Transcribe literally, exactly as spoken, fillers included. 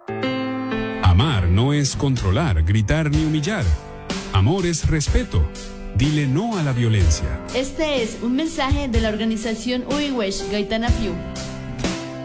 Amar no es controlar, gritar ni humillar. Amor es respeto. Dile no a la violencia. Este es un mensaje de la organización Uiwesh Gaitana Fiu.